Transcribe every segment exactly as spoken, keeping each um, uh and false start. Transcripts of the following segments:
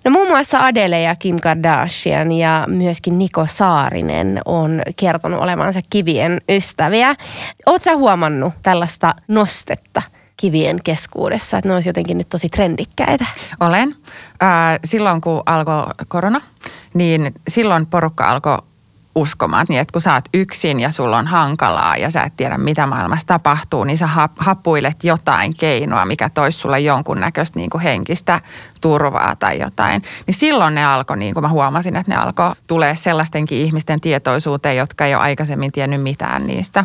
No muun muassa Adele ja Kim Kardashian ja myöskin Niko Saarinen on kertonut olevansa kivien ystäviä. Ootko sä huomannut tällaista nostetta kivien keskuudessa, että ne olisi jotenkin nyt tosi trendikkäitä? Olen. Äh, silloin kun alkoi korona, niin silloin porukka alkoi uskomaan, niin että kun sä oot yksin ja sulla on hankalaa ja sä et tiedä mitä maailmassa tapahtuu, niin sä happuilet jotain keinoa, mikä toisi sulle jonkunnäköistä niin kuin henkistä turvaa tai jotain. Niin silloin ne alkoi, niin kuin mä huomasin, että ne alkoi tulee sellaistenkin ihmisten tietoisuuteen, jotka ei ole aikaisemmin tiennyt mitään niistä.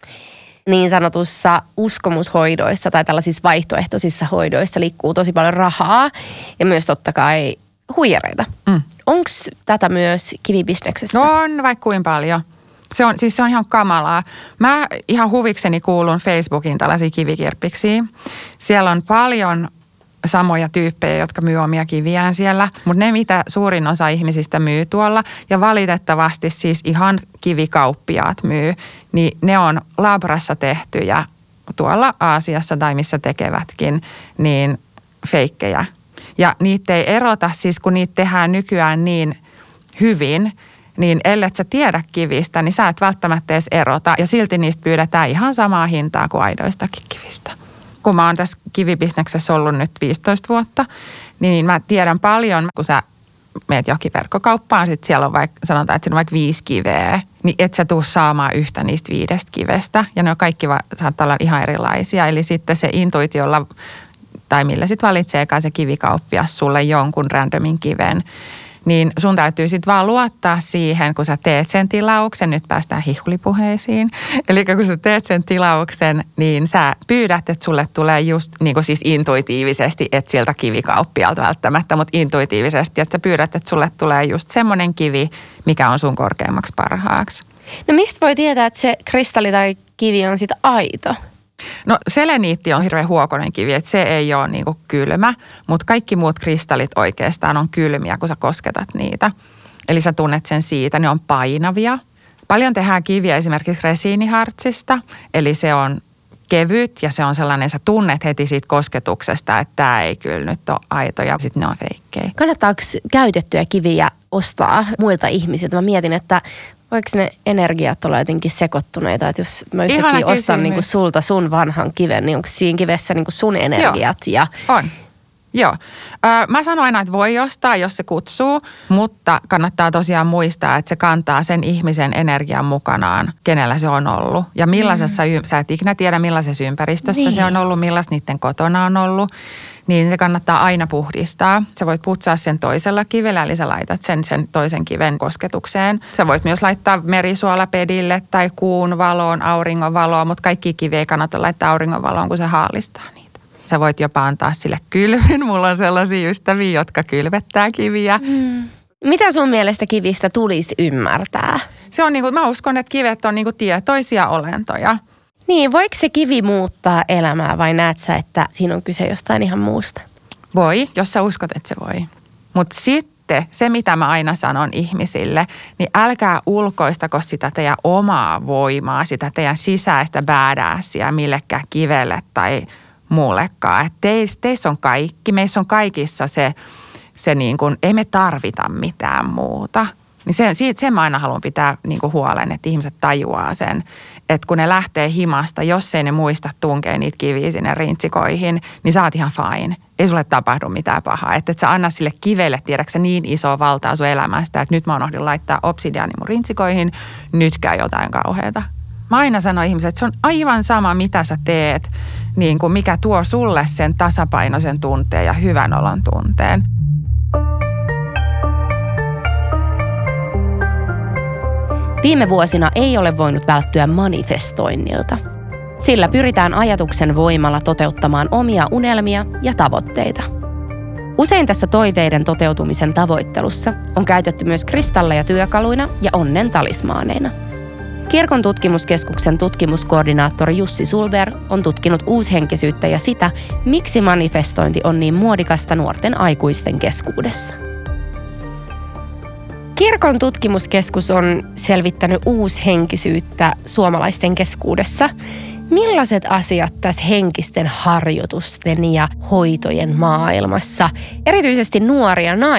Niin sanotussa uskomushoidoissa tai tällaisissa vaihtoehtoisissa hoidoissa liikkuu tosi paljon rahaa ja myös totta kai huijareita. Mm. Onko tätä myös kivibisneksessä? No on, vaikka kuin paljon. Se on, siis se on ihan kamalaa. Mä ihan huvikseni kuulun Facebookin tällaisiin kivikirppiksiin. Siellä on paljon samoja tyyppejä, jotka myy omia kiviään siellä, mutta ne, mitä suurin osa ihmisistä myy tuolla, ja valitettavasti siis ihan kivikauppiaat myy, niin ne on labrassa tehtyjä tuolla Aasiassa tai missä tekevätkin, niin feikkejä. Ja niitä ei erota, siis kun niitä tehdään nykyään niin hyvin, niin ellet sä tiedä kivistä, niin sä et välttämättä edes erota. Ja silti niistä pyydetään ihan samaa hintaa kuin aidoistakin kivistä. Kun mä oon tässä kivibisneksessä ollut nyt viisitoista vuotta, niin mä tiedän paljon, kun sä meet johonkin verkkokauppaan, sit siellä on vaikka, sanotaan, että siinä on vaikka viisi kiveä, niin et sä tuu saamaan yhtä niistä viidestä kivestä. Ja ne on kaikki va- saattaa olla ihan erilaisia. Eli sitten se intuitiolla, tai millä sitten valitseekaan se kivikauppias sulle jonkun randomin kiven, niin sun täytyy sitten vaan luottaa siihen, kun sä teet sen tilauksen, nyt päästään hihulipuheisiin. Eli kun sä teet sen tilauksen, niin sä pyydät, että sulle tulee just niin kuin siis intuitiivisesti, et sieltä kivikauppialta välttämättä, mutta intuitiivisesti, että sä pyydät, että sulle tulee just semmoinen kivi, mikä on sun korkeammaksi parhaaksi. No mistä voi tietää, että se kristalli tai kivi on sitten aito? No seleniitti on hirveän huokoinen kivi, että se ei ole niin kuin kylmä, mutta kaikki muut kristallit oikeastaan on kylmiä, kun sä kosketat niitä. Eli sä tunnet sen siitä, ne on painavia. Paljon tehdään kiviä esimerkiksi resiinihartsista, eli se on kevyt ja se on sellainen, sä tunnet heti siitä kosketuksesta, että tämä ei kyllä nyt ole aito ja sitten ne on feikkejä. Kannattaako käytettyjä kiviä ostaa muilta ihmisiltä? Mä mietin, että voiko ne energiat olla jotenkin sekoittuneita, että jos mä yhtäkkiä ostan niinku sulta sun vanhan kiven, niin onko siinä kivessä niinku sun energiat? Joo, ja... on. Joo. Öö, mä sanon aina, että voi ostaa, jos se kutsuu, mutta kannattaa tosiaan muistaa, että se kantaa sen ihmisen energian mukanaan, kenellä se on ollut. Ja millaisessa, mm. sä et ikinä tiedä millaisessa ympäristössä niin. se on ollut, millaista niiden kotona on ollut. Niin se kannattaa aina puhdistaa. Sä voit putsaa sen toisella kivellä, eli sä laitat sen, sen toisen kiven kosketukseen. Sä voit myös laittaa merisuolapedille tai kuun valoon, auringon valoon, mutta kaikki kiviä ei kannata laittaa auringon valoon, kun se haalistaa niitä. Sä voit jopa antaa sille kylvyn. Mulla on sellaisia ystäviä, jotka kylvettää kiviä. Mm. Mitä sun mielestä kivistä tulisi ymmärtää? Se on niinku, mä uskon, että kivet on niinku tietoisia olentoja. Niin, voiko se kivi muuttaa elämää vai näet sä, että siinä on kyse jostain ihan muusta? Voi, jos sä uskot, että se voi. Mutta sitten se, mitä mä aina sanon ihmisille, niin älkää ulkoistako sitä teidän omaa voimaa, sitä teidän sisäistä badassia millekään kivelle tai muullekaan. Että teis, teissä on kaikki, meissä on kaikissa se, se niin kuin, ei me tarvita mitään muuta. Niin sen, siitä, sen mä aina haluan pitää niin kuin huolen, että ihmiset tajuaa sen, että kun ne lähtee himasta, jos ei ne muista tunkea niitä kiviä sinne rintsikoihin, niin sä oot ihan fine. Ei sulle tapahdu mitään pahaa. Että et sä anna sille kivelle, tiedätkö niin isoa valtaa sun elämästä, että nyt mä unohdin laittaa obsidiaani mun rintsikoihin, nyt käy jotain kauheata. Mä aina sanon ihmisille, että se on aivan sama, mitä sä teet, niin kuin mikä tuo sulle sen tasapainoisen tunteen ja hyvän olon tunteen. Viime vuosina ei ole voinut välttyä manifestoinnilta. Sillä pyritään ajatuksen voimalla toteuttamaan omia unelmia ja tavoitteita. Usein tässä toiveiden toteutumisen tavoittelussa on käytetty myös kristalleja työkaluina ja onnen talismaaneina. Kirkon tutkimuskeskuksen tutkimuskoordinaattori Jussi Sulberg on tutkinut uushenkisyyttä ja sitä, miksi manifestointi on niin muodikasta nuorten aikuisten keskuudessa. Kirkon tutkimuskeskus on selvittänyt uushenkisyyttä suomalaisten keskuudessa. Millaiset asiat tässä henkisten harjoitusten ja hoitojen maailmassa erityisesti nuoria naisia